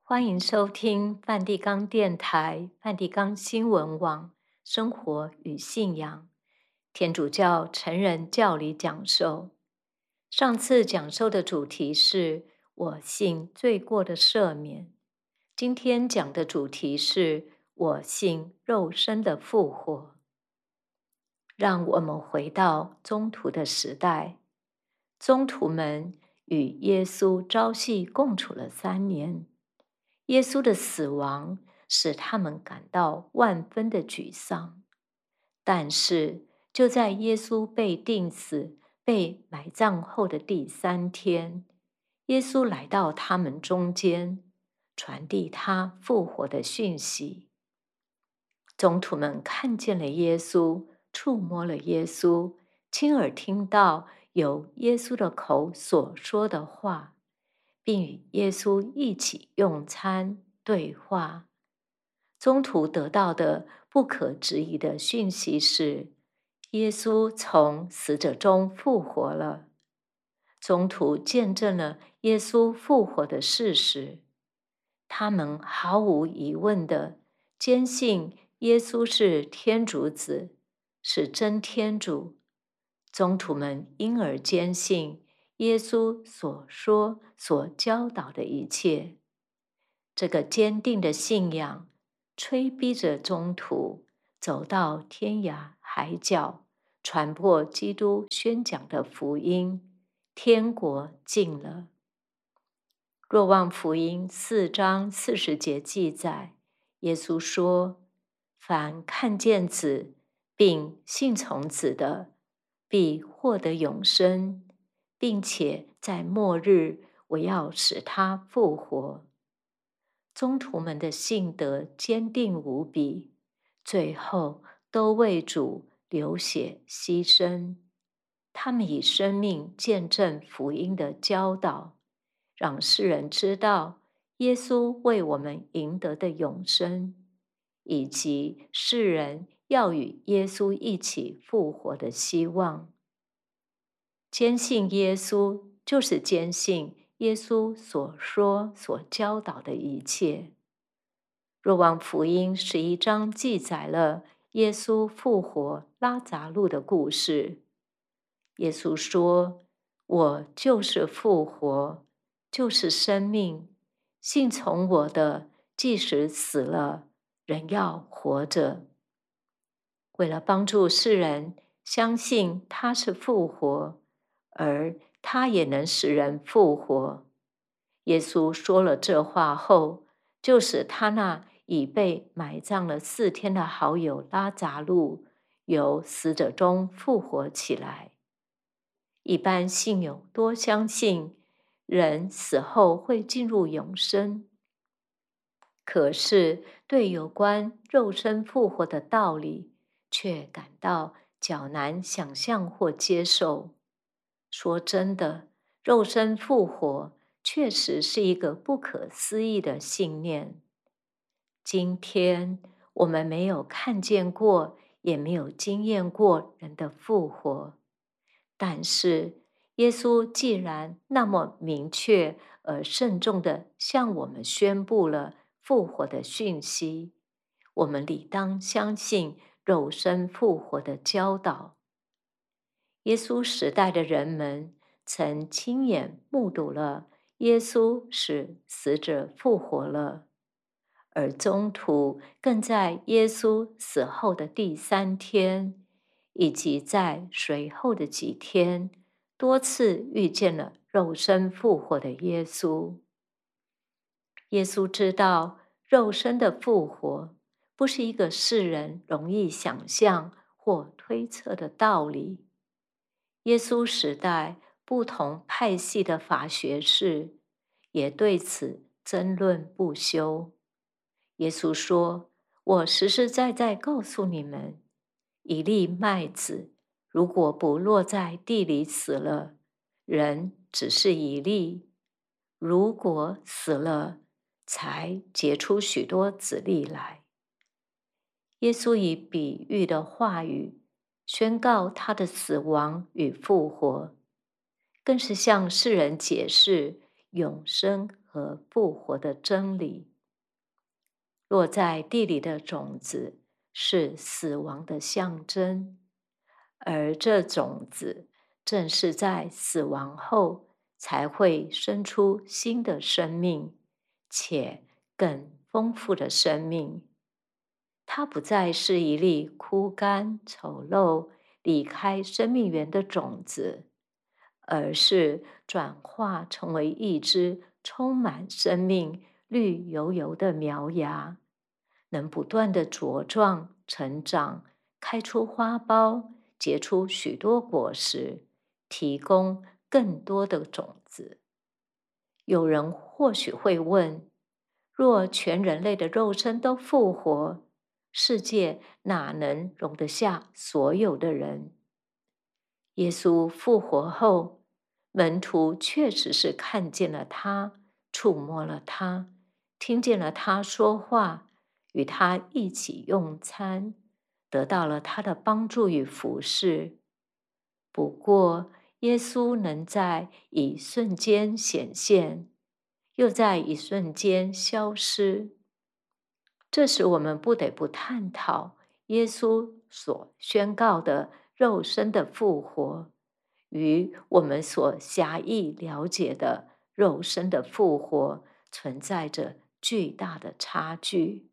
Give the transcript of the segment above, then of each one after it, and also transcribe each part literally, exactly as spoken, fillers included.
欢迎收听梵蒂冈电台、梵蒂冈新闻网《生活与信仰》天主教成人教理讲授。上次讲授的主题是“我信罪过的赦免”，今天讲的主题是“我信肉身的复活”。让我们回到宗徒的时代，宗徒们与耶稣朝夕共处了三年。耶稣的死亡使他们感到万分的沮丧，但是就在耶稣被钉死、被埋葬后的第三天，耶稣来到他们中间，传递他复活的讯息。宗徒们看见了耶稣，触摸了耶稣，亲耳听到由耶稣的口所说的话，并与耶稣一起用餐对话。宗徒得到的不可置疑的讯息是，耶稣从死者中复活了。宗徒见证了耶稣复活的事实，他们毫无疑问地坚信耶稣是天主子，是真天主。宗徒们因而坚信耶稣所说、所教导的一切。这个坚定的信仰催逼着宗徒走到天涯海角，传播基督宣讲的福音，天国近了。若望福音四章四十节记载，耶稣说：“凡看见子，并信从子的，必获得永生，并且在末日，我要使他复活。”宗徒们的信德坚定无比，最后都为主流血牺牲。他们以生命见证福音的教导，让世人知道耶稣为我们赢得的永生，以及世人要与耶稣一起复活的希望。坚信耶稣，就是坚信耶稣所说、所教导的一切。若望福音十一章记载了耶稣复活拉匝路的故事。耶稣说：“我就是复活，就是生命。信从我的，即使死了，仍要活着。”为了帮助世人相信他是复活，而他也能使人复活，耶稣说了这话后，就使他那已被埋葬了四天的好友拉匝路由死者中复活起来。一般信友多相信人死后会进入永生，可是对有关肉身复活的道理，却感到较难想象或接受。说真的，肉身复活确实是一个不可思议的信念。今天我们没有看见过，也没有经验过人的复活，但是耶稣既然那么明确而慎重地向我们宣布了复活的讯息，我们理当相信肉身复活的教导。耶稣时代的人们曾亲眼目睹了耶稣使死者复活了，而宗徒更在耶稣死后的第三天，以及在随后的几天，多次遇见了肉身复活的耶稣。耶稣知道肉身的复活不是一个世人容易想象或推测的道理。耶稣时代不同派系的法学士也对此争论不休。耶稣说：“我实实在在告诉你们，一粒麦子如果不落在地里死了，人只是一粒；如果死了，才结出许多子粒来。”耶稣以比喻的话语宣告他的死亡与复活，更是向世人解释永生和复活的真理。落在地里的种子是死亡的象征，而这种子正是在死亡后才会生出新的生命，且更丰富的生命。它不再是一粒枯干、丑陋、离开生命源的种子，而是转化成为一只充满生命、绿油油的苗芽，能不断的茁壮、成长，开出花苞，结出许多果实，提供更多的种子。有人或许会问：若全人类的肉身都复活，世界哪能容得下所有的人？耶稣复活后，门徒确实是看见了他，触摸了他，听见了他说话，与他一起用餐，得到了他的帮助与服侍。不过，耶稣能在一瞬间显现，又在一瞬间消失。这时我们不得不探讨耶稣所宣告的肉身的复活，与我们所狭义了解的肉身的复活存在着巨大的差距。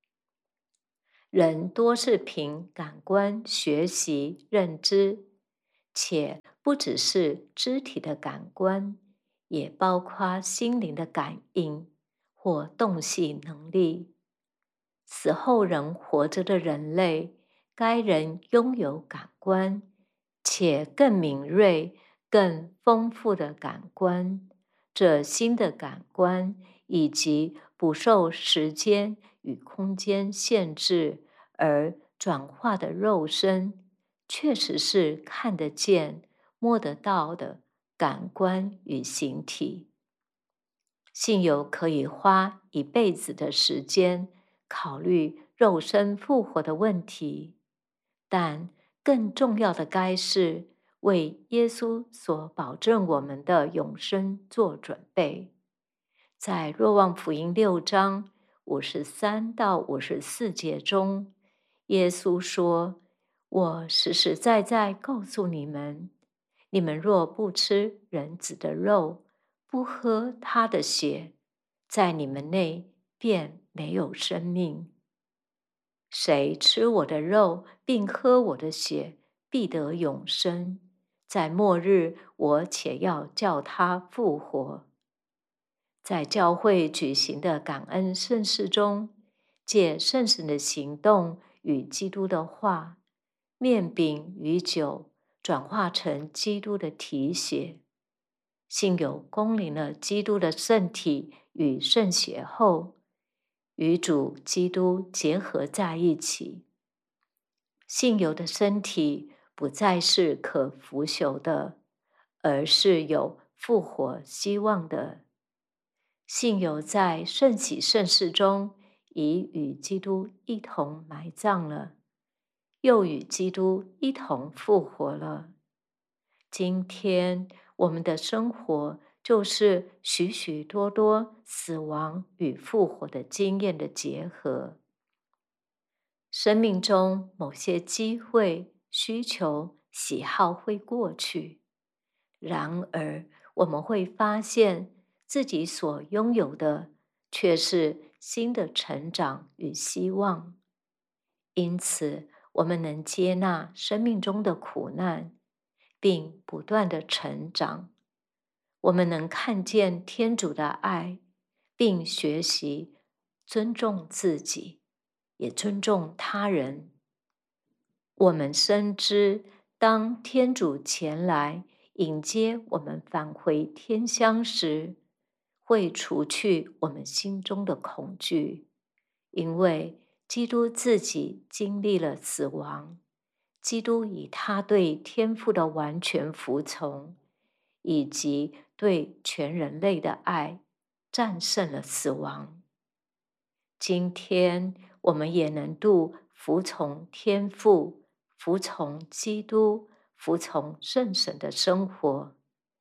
人多是凭感官学习认知，且不只是肢体的感官，也包括心灵的感应或洞悉能力。死后仍活着的人类，该人拥有感官，且更敏锐、更丰富的感官。这新的感官以及不受时间与空间限制而转化的肉身，确实是看得见、摸得到的感官与形体。信友可以花一辈子的时间考虑肉身复活的问题，但更重要的该是为耶稣所保证我们的永生做准备。在若望福音六章五十三到五十四节中，耶稣说：我实实在在告诉你们，你们若不吃人子的肉，不喝他的血，在你们内便没有生命。谁吃我的肉，并喝我的血，必得永生。在末日，我且要叫他复活。在教会举行的感恩圣事中，借圣神的行动与基督的话，面饼与酒转化成基督的体血。信友恭领了基督的圣体与圣血后，与主基督结合在一起。信友的身体不再是可腐朽的，而是有复活希望的。信友在圣洗圣事中已与基督一同埋葬了，又与基督一同复活了。今天我们的生活就是许许多多死亡与复活的经验的结合。生命中某些机会、需求、喜好会过去，然而我们会发现自己所拥有的却是新的成长与希望。因此，我们能接纳生命中的苦难，并不断的成长。我们能看见天主的爱，并学习尊重自己，也尊重他人。我们深知，当天主前来迎接我们返回天乡时，会除去我们心中的恐惧，因为基督自己经历了死亡，基督以他对天父的完全服从，以及对全人类的爱，战胜了死亡。今天我们也能度服从天父、服从基督、服从圣神的生活。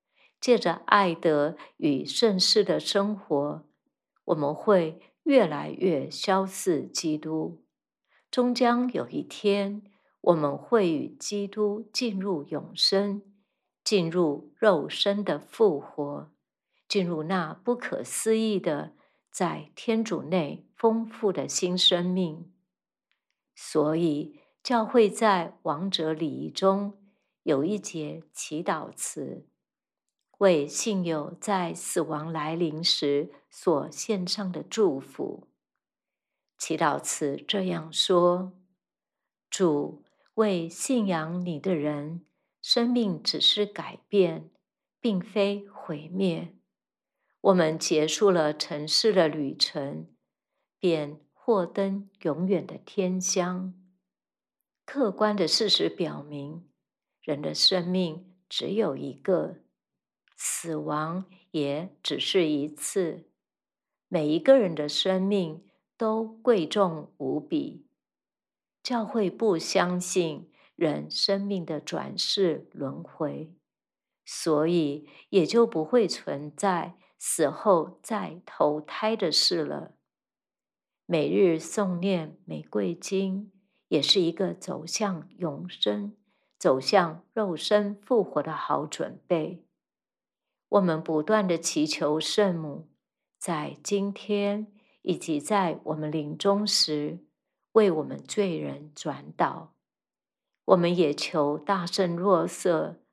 借着爱德与圣事的生活，我们会越来越相似基督。终将有一天，我们会与基督进入永生，进入肉身的复活，进入那不可思议的在天主内丰富的新生命。所以，教会在王者礼仪中有一节祈祷词，为信友在死亡来临时所献上的祝福。祈祷词这样说：主，为信仰你的人，生命只是改变，并非毁灭。我们结束了尘世的旅程，便获登永远的天乡。客观的事实表明，人的生命只有一个，死亡也只是一次。每一个人的生命都贵重无比。教会不相信人生命的转世轮回，所以也就不会存在死后再投胎的事了。每日诵念玫瑰经，也是一个走向永生、走向肉身复活的好准备。我们不断地祈求圣母，在今天以及在我们临终时，为我们罪人转导。我们也求大圣若瑟